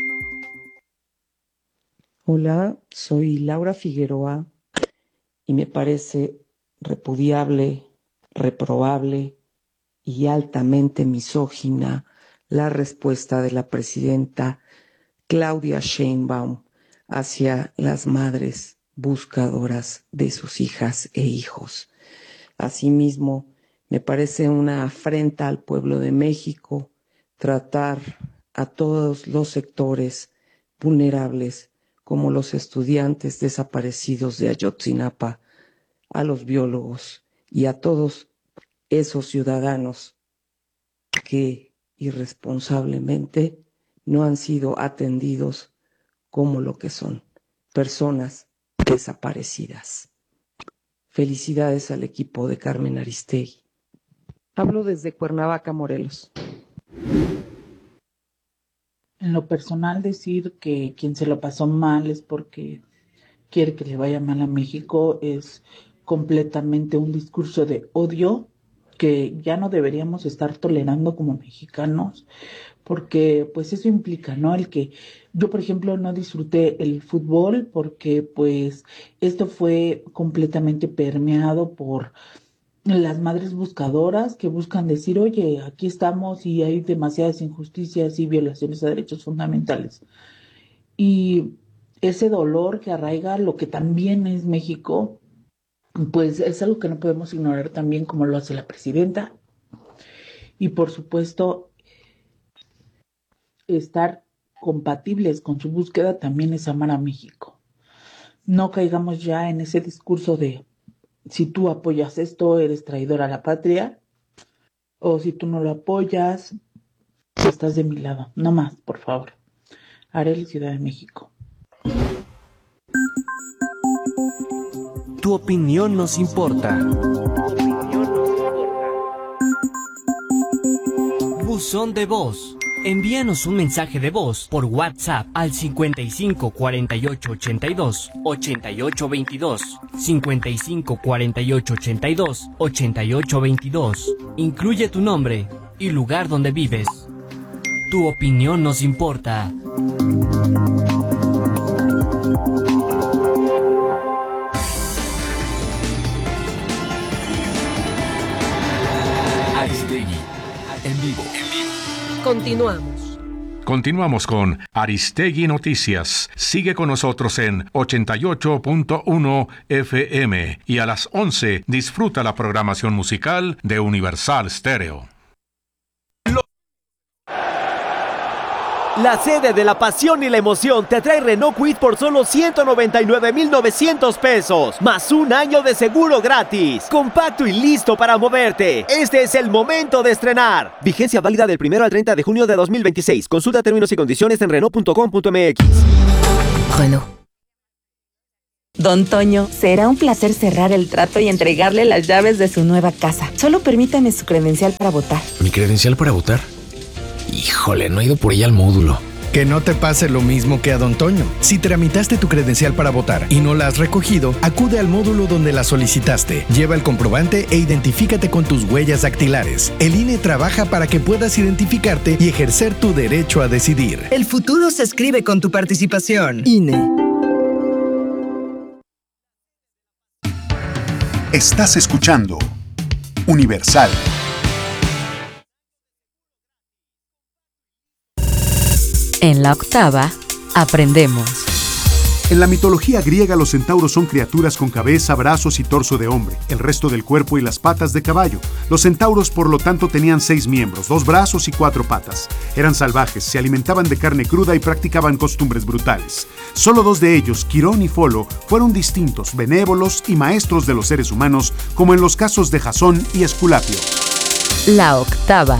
Hola, soy Laura Figueroa y me parece repudiable, reprobable y altamente misógina la respuesta de la presidenta Claudia Sheinbaum hacia las madres buscadoras de sus hijas e hijos. Asimismo, me parece una afrenta al pueblo de México tratar a todos los sectores vulnerables como los estudiantes desaparecidos de Ayotzinapa, a los biólogos y a todos esos ciudadanos que irresponsablemente no han sido atendidos como lo que son, personas desaparecidas. Felicidades al equipo de Carmen Aristegui. Hablo desde Cuernavaca, Morelos. En lo personal, decir que quien se lo pasó mal es porque quiere que le vaya mal a México es completamente un discurso de odio que ya no deberíamos estar tolerando como mexicanos, porque pues eso implica, ¿no? El que yo, por ejemplo, no disfruté el fútbol porque pues esto fue completamente permeado por las madres buscadoras que buscan decir, oye, aquí estamos y hay demasiadas injusticias y violaciones a derechos fundamentales. Y ese dolor que arraiga lo que también es México, pues es algo que no podemos ignorar también como lo hace la presidenta. Y por supuesto, estar compatibles con su búsqueda también es amar a México. No caigamos ya en ese discurso de si tú apoyas esto, eres traidor a la patria, o si tú no lo apoyas, estás de mi lado. No más, por favor. Arely, Ciudad de México. Tu opinión nos importa. Buzón de voz. Envíanos un mensaje de voz por WhatsApp al cincuenta y cinco cuarenta y ocho ochenta y dos ochenta y ocho veintidós, cincuenta y cinco cuarenta y ocho ochenta y dos ochenta y ocho veintidós. Incluye tu nombre y lugar donde vives. Tu opinión nos importa. Aristegui, en vivo. Continuamos. Continuamos con Aristegui Noticias. Sigue con nosotros en ochenta y ocho punto uno F M y a las once disfruta la programación musical de Universal Stereo. La sede de la pasión y la emoción te trae Renault Kwid por solo ciento noventa y nueve mil novecientos pesos, más un año de seguro gratis. Compacto y listo para moverte. Este es el momento de estrenar. Vigencia válida del primero al treinta de junio de dos mil veintiséis. Consulta términos y condiciones en Renault punto com punto m x. Renault. Don Toño, será un placer cerrar el trato y entregarle las llaves de su nueva casa. Solo permítame su credencial para votar. ¿Mi credencial para votar? Híjole, no he ido por ella al módulo. Que no te pase lo mismo que a Don Toño. Si tramitaste tu credencial para votar y no la has recogido, acude al módulo donde la solicitaste. Lleva el comprobante e identifícate con tus huellas dactilares. El I N E trabaja para que puedas identificarte y ejercer tu derecho a decidir. El futuro se escribe con tu participación. I N E. Estás escuchando Universal. En la octava, aprendemos. En la mitología griega, los centauros son criaturas con cabeza, brazos y torso de hombre, el resto del cuerpo y las patas de caballo. Los centauros, por lo tanto, tenían seis miembros, dos brazos y cuatro patas. Eran salvajes, se alimentaban de carne cruda y practicaban costumbres brutales. Solo dos de ellos, Quirón y Folo, fueron distintos, benévolos y maestros de los seres humanos, como en los casos de Jasón y Esculapio. La octava.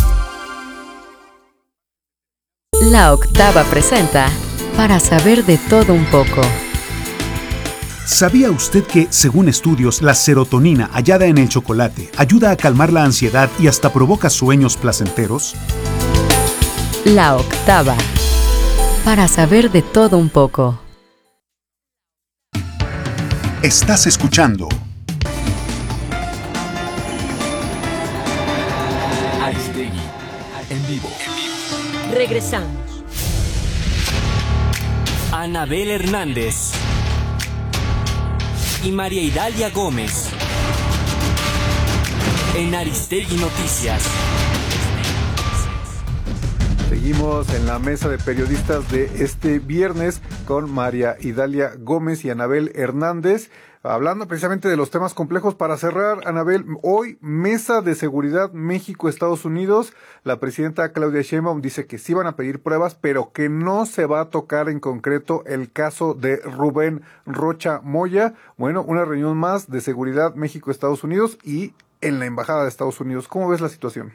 La octava presenta Para saber de todo un poco. ¿Sabía usted que, según estudios, la serotonina hallada en el chocolate ayuda a calmar la ansiedad y hasta provoca sueños placenteros? La octava. Para saber de todo un poco. Estás escuchando Aristegui, en vivo. Regresamos. Anabel Hernández y María Idalia Gómez en Aristegui Noticias. Seguimos en la mesa de periodistas de este viernes con María Idalia Gómez y Anabel Hernández, hablando precisamente de los temas complejos. Para cerrar, Anabel, hoy Mesa de Seguridad México-Estados Unidos, la presidenta Claudia Sheinbaum dice que sí van a pedir pruebas, pero que no se va a tocar en concreto el caso de Rubén Rocha Moya. Bueno, una reunión más de Seguridad México-Estados Unidos y en la Embajada de Estados Unidos. ¿Cómo ves la situación?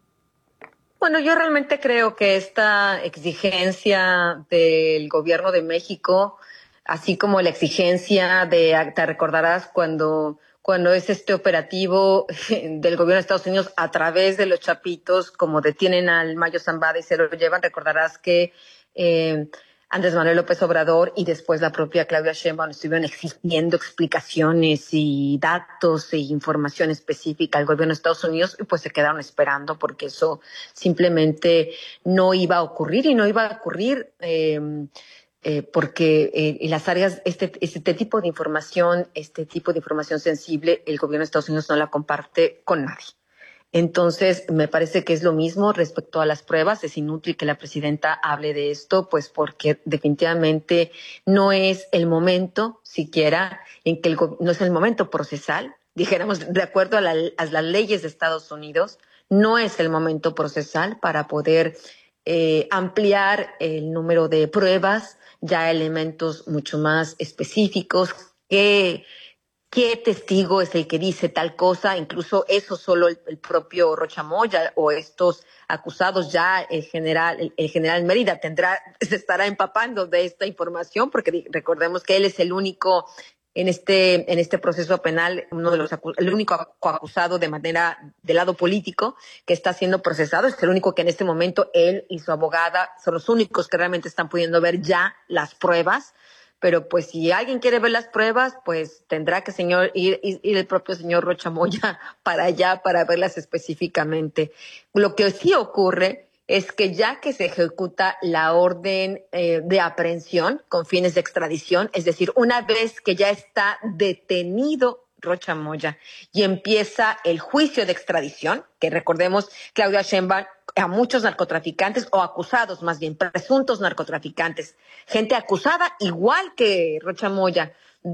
Bueno, yo realmente creo que esta exigencia del gobierno de México, así como la exigencia de, te recordarás cuando, cuando es este operativo del gobierno de Estados Unidos a través de los Chapitos, como detienen al Mayo Zambada y se lo llevan, recordarás que eh, Andrés Manuel López Obrador y después la propia Claudia Sheinbaum estuvieron exigiendo explicaciones y datos e información específica al gobierno de Estados Unidos y pues se quedaron esperando porque eso simplemente no iba a ocurrir y no iba a ocurrir eh, eh, porque eh, en las áreas, este, este tipo de información, este tipo de información sensible, el gobierno de Estados Unidos no la comparte con nadie. Entonces, me parece que es lo mismo respecto a las pruebas. Es inútil que la presidenta hable de esto, pues porque definitivamente no es el momento siquiera en que el, no es el momento procesal. Dijéramos, de acuerdo a, la, a las leyes de Estados Unidos, no es el momento procesal para poder eh, ampliar el número de pruebas, ya elementos mucho más específicos que... ¿Qué testigo es el que dice tal cosa? Incluso eso solo el, el propio Rocha Moya o estos acusados, ya el general, el, el general Mérida tendrá, se estará empapando de esta información, porque recordemos que él es el único en este, en este proceso penal, uno de los el único coacusado de manera del lado político que está siendo procesado, es el único que en este momento él y su abogada son los únicos que realmente están pudiendo ver ya las pruebas. Pero pues si alguien quiere ver las pruebas, pues tendrá que señor ir, ir, ir el propio señor Rocha Moya para allá para verlas específicamente. Lo que sí ocurre es que ya que se ejecuta la orden eh, de aprehensión con fines de extradición, es decir, una vez que ya está detenido Rocha Moya y empieza el juicio de extradición, que recordemos, Claudia Sheinbaum a muchos narcotraficantes o acusados, más bien presuntos narcotraficantes, gente acusada igual que Rocha Moya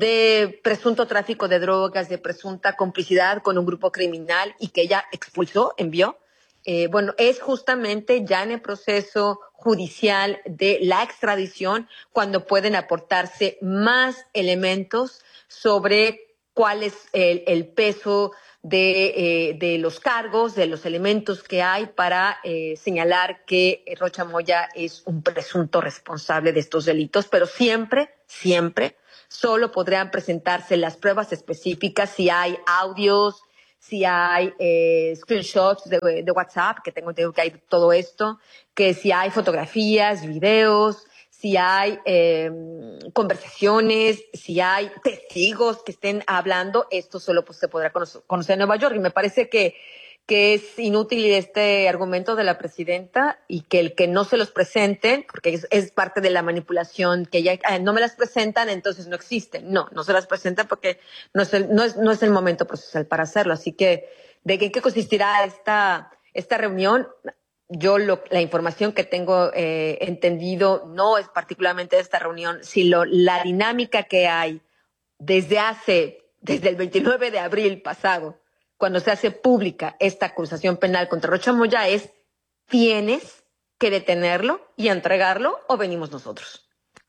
de presunto tráfico de drogas, de presunta complicidad con un grupo criminal y que ella expulsó, envió. Eh, bueno, es justamente ya en el proceso judicial de la extradición cuando pueden aportarse más elementos sobre cuál es el, el peso de, eh, de los cargos, de los elementos que hay para eh, señalar que Rocha Moya es un presunto responsable de estos delitos, pero siempre, siempre solo podrían presentarse las pruebas específicas si hay audios, si hay eh, screenshots de, de WhatsApp, que tengo entendido que hay todo esto, que si hay fotografías, videos, si hay eh, conversaciones, si hay testigos que estén hablando, esto solo pues, se podrá conocer, conocer en Nueva York. Y me parece que, que es inútil este argumento de la presidenta y que el que no se los presenten, porque es, es parte de la manipulación, que ya eh, no me las presentan, entonces no existen. No, no se las presentan porque no es el, no es, no es el momento procesal para hacerlo. Así que, ¿de qué, qué consistirá esta, esta reunión? Yo lo, la información que tengo eh, entendido no es particularmente de esta reunión, sino la dinámica que hay desde hace, desde el veintinueve de abril pasado, cuando se hace pública esta acusación penal contra Rocha Moya, es tienes que detenerlo y entregarlo o venimos nosotros.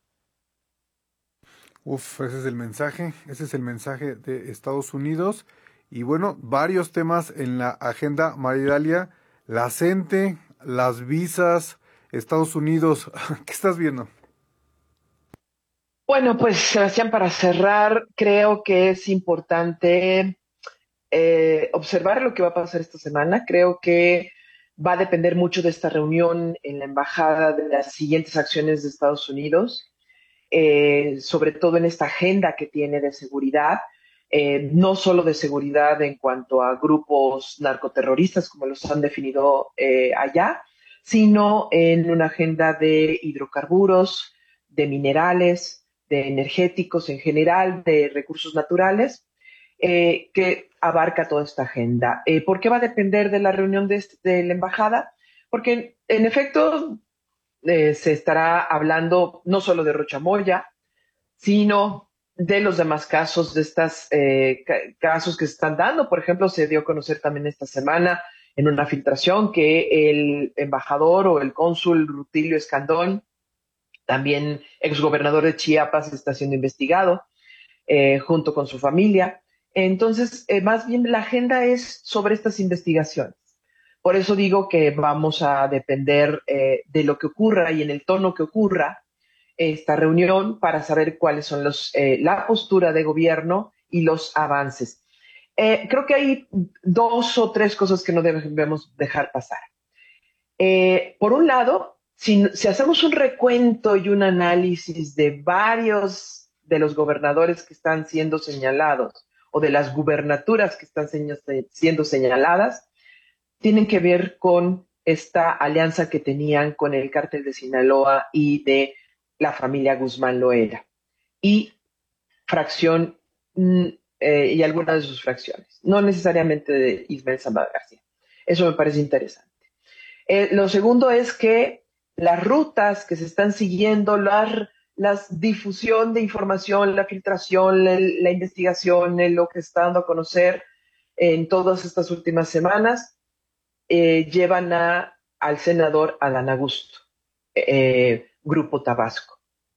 Uf, ese es el mensaje, ese es el mensaje de Estados Unidos. Y bueno, varios temas en la agenda, María Dalia, la CENTE, las visas, Estados Unidos. ¿Qué estás viendo? Bueno, pues Sebastián, para cerrar, creo que es importante eh, observar lo que va a pasar esta semana. Creo que va a depender mucho de esta reunión en la embajada de las siguientes acciones de Estados Unidos, eh, sobre todo en esta agenda que tiene de seguridad. Eh, no solo de seguridad en cuanto a grupos narcoterroristas, como los han definido eh, allá, sino en una agenda de hidrocarburos, de minerales, de energéticos en general, de recursos naturales, eh, que abarca toda esta agenda. Eh, ¿Por qué va a depender de la reunión de, de la embajada? Porque, en efecto, eh, se estará hablando no solo de Rocha Moya, sino de los demás casos, de estos eh, casos que se están dando. Por ejemplo, se dio a conocer también esta semana en una filtración que el embajador o el cónsul Rutilio Escandón, también exgobernador de Chiapas, está siendo investigado eh, junto con su familia. Entonces, eh, más bien la agenda es sobre estas investigaciones. Por eso digo que vamos a depender eh, de lo que ocurra y en el tono que ocurra esta reunión para saber cuáles son los, eh, la postura de gobierno y los avances. Eh, creo que hay dos o tres cosas que no debemos dejar pasar. Eh, por un lado, si, si hacemos un recuento y un análisis de varios de los gobernadores que están siendo señalados o de las gubernaturas que están siendo señaladas, tienen que ver con esta alianza que tenían con el cártel de Sinaloa y de la familia Guzmán Loera y fracción eh, y algunas de sus fracciones, no necesariamente de Ismael Zambada García. Eso me parece interesante. Eh, lo segundo es que las rutas que se están siguiendo, la las difusión de información, la filtración, la, la investigación, lo que se está dando a conocer en todas estas últimas semanas, eh, llevan a, al senador Adán Augusto. Eh, Grupo Tabasco.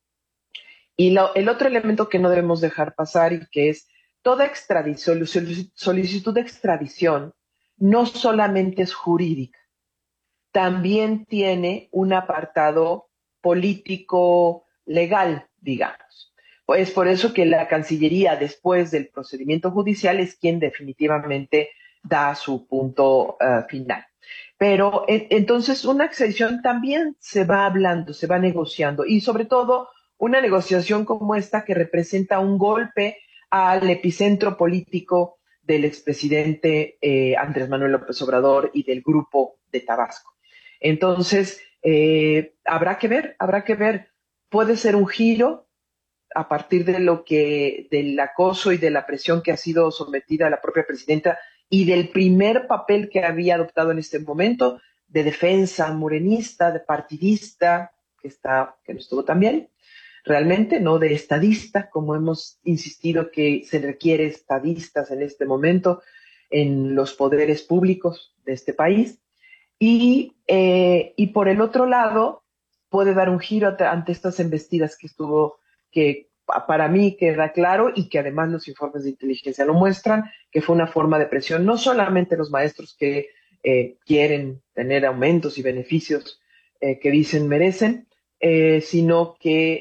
Y lo, el otro elemento que no debemos dejar pasar y que es toda extradición, solicitud de extradición no solamente es jurídica, también tiene un apartado político legal, digamos. Es por eso que la Cancillería, después del procedimiento judicial, es quien definitivamente da su punto uh, final. Pero entonces una extradición también se va hablando, se va negociando y sobre todo una negociación como esta que representa un golpe al epicentro político del expresidente eh, Andrés Manuel López Obrador y del Grupo de Tabasco. Entonces, eh, habrá que ver, habrá que ver. Puede ser un giro a partir de lo que, del acoso y de la presión que ha sido sometida a la propia presidenta y del primer papel que había adoptado en este momento de defensa morenista, de partidista, que está, que no estuvo tan bien, realmente, no de estadista, como hemos insistido que se requiere estadistas en este momento en los poderes públicos de este país. Y, eh, y por el otro lado, puede dar un giro ante estas embestidas que estuvo, que para mí queda claro y que además los informes de inteligencia lo muestran, que fue una forma de presión, no solamente los maestros que eh, quieren tener aumentos y beneficios eh, que dicen merecen, eh, sino que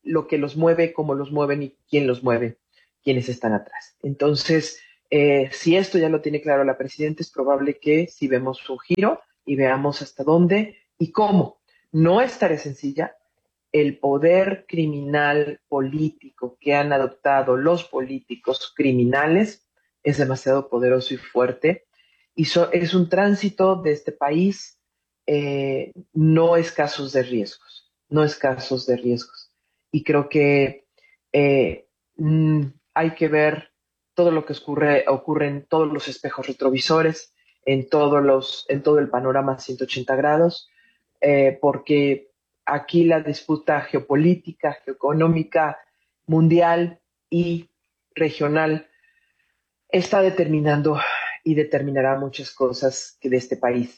lo que los mueve, cómo los mueven y quién los mueve, quiénes están atrás. Entonces, eh, si esto ya lo tiene claro la presidenta, es probable que si vemos un giro y veamos hasta dónde y cómo. No es tarea sencilla. El poder criminal político que han adoptado los políticos criminales es demasiado poderoso y fuerte, y so, es un tránsito de este país eh, no escasos de riesgos, no escasos de riesgos. Y creo que eh, mm, hay que ver todo lo que ocurre, ocurre en todos los espejos retrovisores, en, todos los, en todo el panorama ciento ochenta grados, eh, porque aquí la disputa geopolítica, geoeconómica, mundial y regional está determinando y determinará muchas cosas que de este país.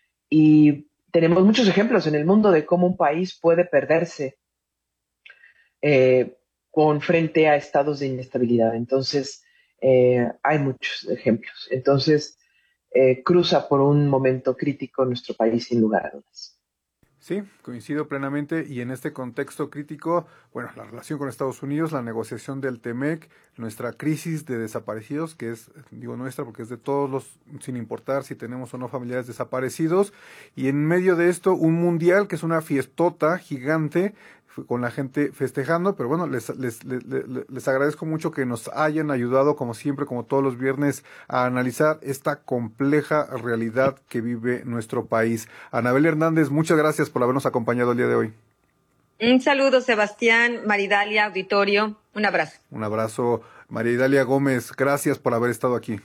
Y tenemos muchos ejemplos en el mundo de cómo un país puede perderse eh, con frente a estados de inestabilidad. Entonces, eh, hay muchos ejemplos. Entonces, eh, cruza por un momento crítico nuestro país, sin lugar a dudas. Sí, coincido plenamente, y en este contexto crítico, bueno, la relación con Estados Unidos, la negociación del T-MEC, nuestra crisis de desaparecidos, que es, digo nuestra porque es de todos los, sin importar si tenemos o no familiares desaparecidos, y en medio de esto un mundial que es una fiestota gigante, con la gente festejando, pero bueno, les, les, les, les agradezco mucho que nos hayan ayudado, como siempre, como todos los viernes, a analizar esta compleja realidad que vive nuestro país. Anabel Hernández, muchas gracias por habernos acompañado el día de hoy. Un saludo, Sebastián, Maridalia, auditorio, un abrazo. Un abrazo, Maridalia Gómez, gracias por haber estado aquí.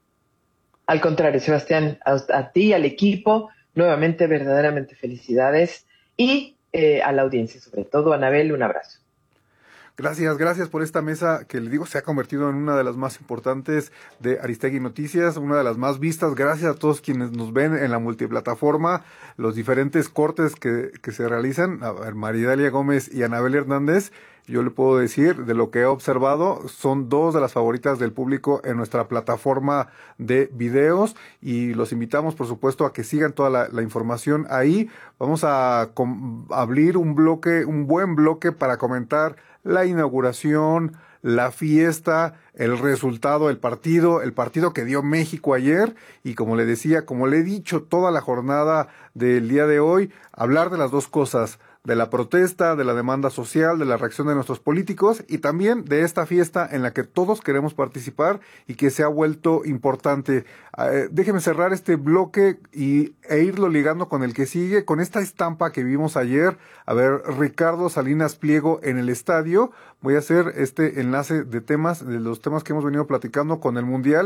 Al contrario, Sebastián, a, a ti, al equipo, nuevamente, verdaderamente felicidades, y Eh, a la audiencia, sobre todo. Anabel, un abrazo. Gracias, gracias por esta mesa que le digo se ha convertido en una de las más importantes de Aristegui Noticias, una de las más vistas. Gracias a todos quienes nos ven en la multiplataforma, los diferentes cortes que, que se realizan. A ver, Maridalia Gómez y Anabel Hernández, yo le puedo decir, de lo que he observado, son dos de las favoritas del público en nuestra plataforma de videos, y los invitamos, por supuesto, a que sigan toda la, la información ahí. Vamos a com- abrir un bloque, un buen bloque para comentar la inauguración, la fiesta, el resultado del partido, el partido que dio México ayer, y como le decía, como le he dicho toda la jornada del día de hoy, hablar de las dos cosas, de la protesta, de la demanda social, de la reacción de nuestros políticos, y también de esta fiesta en la que todos queremos participar y que se ha vuelto importante. Eh, déjeme cerrar este bloque y, e irlo ligando con el que sigue, con esta estampa que vimos ayer. A ver, Ricardo Salinas Pliego en el estadio. Voy a hacer este enlace de temas, de los temas que hemos venido platicando con el Mundial.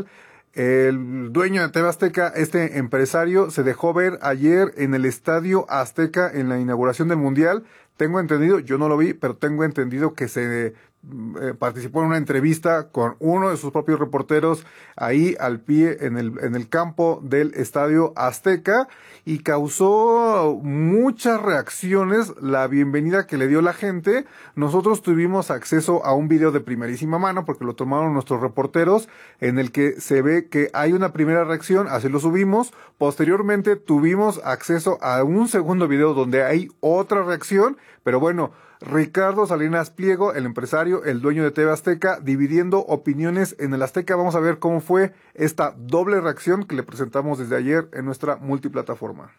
El dueño de T V Azteca, este empresario, se dejó ver ayer en el Estadio Azteca en la inauguración del Mundial. Tengo entendido, yo no lo vi, pero tengo entendido que se eh, participó en una entrevista con uno de sus propios reporteros ahí al pie en el, en el campo del Estadio Azteca, y causó muchas reacciones la bienvenida que le dio la gente. Nosotros tuvimos acceso a un video de primerísima mano, porque lo tomaron nuestros reporteros, en el que se ve que hay una primera reacción, así lo subimos. Posteriormente tuvimos acceso a un segundo video donde hay otra reacción, pero bueno, Ricardo Salinas Pliego, el empresario, el dueño de T V Azteca, dividiendo opiniones en el Azteca. Vamos a ver cómo fue esta doble reacción que le presentamos desde ayer en nuestra multiplataforma.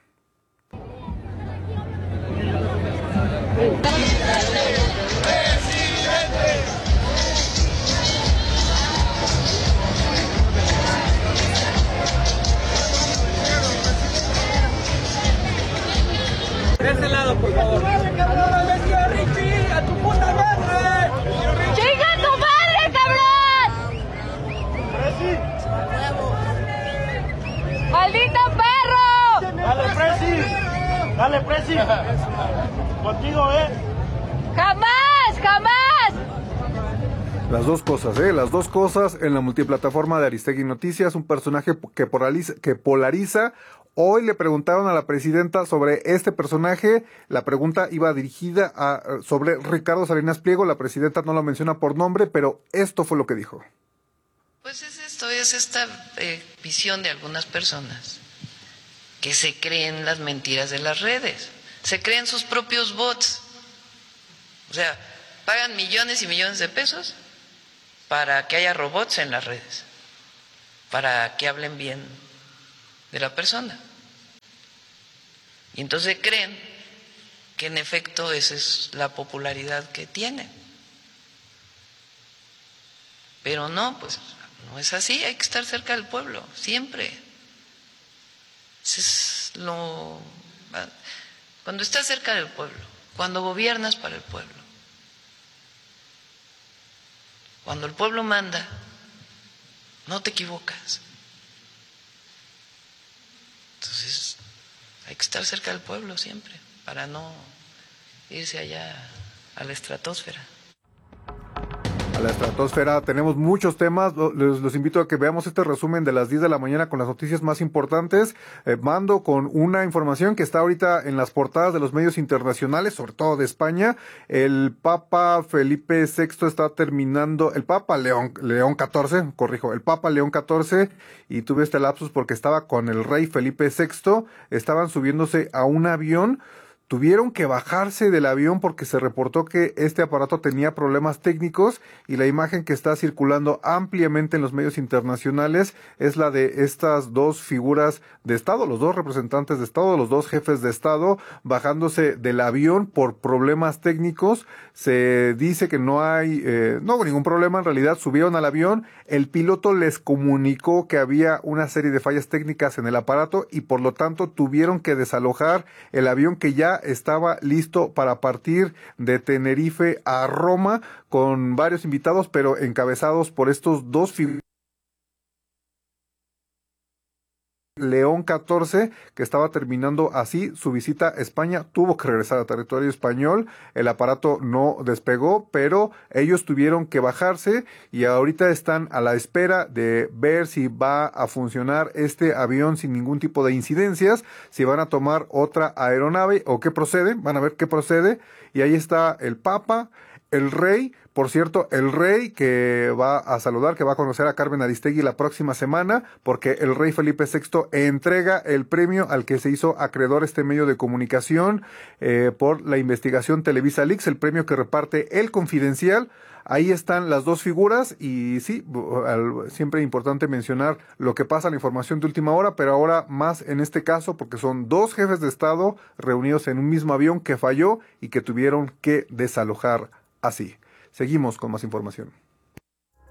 De ese lado, por favor. ¡A tu puta madre! ¡Chinga tu madre, cabrón! ¡Maldito perro! ¡Dale, Presi! ¡Dale, Presi! Contigo, ¿eh? ¡Jamás! ¡Jamás! Las dos cosas, ¿eh? Las dos cosas en la multiplataforma de Aristegui Noticias, un personaje que polariza, que polariza. Hoy le preguntaron a la presidenta sobre este personaje. La pregunta iba dirigida a, sobre Ricardo Salinas Pliego. La presidenta no lo menciona por nombre, pero esto fue lo que dijo. Pues es esto, es esta eh, visión de algunas personas que se creen las mentiras de las redes, se creen sus propios bots. O sea, pagan millones y millones de pesos para que haya robots en las redes, para que hablen bien de la persona. Y entonces creen que en efecto esa es la popularidad que tienen. Pero no, pues no es así, hay que estar cerca del pueblo, siempre. Eso es lo... Cuando estás cerca del pueblo, cuando gobiernas para el pueblo, cuando el pueblo manda, no te equivocas. Entonces, hay que estar cerca del pueblo siempre, para no irse allá a la estratosfera. A la estratosfera tenemos muchos temas. Les, los invito a que veamos este resumen de las diez de la mañana con las noticias más importantes. Eh, mando con una información que está ahorita en las portadas de los medios internacionales, sobre todo de España. El Papa Felipe sexto está terminando, el Papa León, León catorce, corrijo, el Papa León catorce, y tuve este lapsus porque estaba con el rey Felipe sexto, estaban subiéndose a un avión. Tuvieron que bajarse del avión porque se reportó que este aparato tenía problemas técnicos, y la imagen que está circulando ampliamente en los medios internacionales es la de estas dos figuras de Estado, los dos representantes de Estado, los dos jefes de Estado, bajándose del avión por problemas técnicos. Se dice que no hay, eh, no hubo ningún problema, en realidad subieron al avión, el piloto les comunicó que había una serie de fallas técnicas en el aparato y por lo tanto tuvieron que desalojar el avión, que ya estaba listo para partir de Tenerife a Roma con varios invitados, pero encabezados por estos dos figuras. León catorce, que estaba terminando así su visita a España, tuvo que regresar a territorio español. El aparato no despegó, pero ellos tuvieron que bajarse y ahorita están a la espera de ver si va a funcionar este avión sin ningún tipo de incidencias, si van a tomar otra aeronave o qué procede. Van a ver qué procede. Y ahí está el Papa, el Rey. Por cierto, el Rey que va a saludar, que va a conocer a Carmen Aristegui la próxima semana, porque el Rey Felipe sexto entrega el premio al que se hizo acreedor este medio de comunicación eh, por la investigación Televisa Leaks, el premio que reparte El Confidencial. Ahí están las dos figuras y sí, siempre es importante mencionar lo que pasa, la información de última hora, pero ahora más en este caso porque son dos jefes de Estado reunidos en un mismo avión que falló y que tuvieron que desalojar así. Seguimos con más información.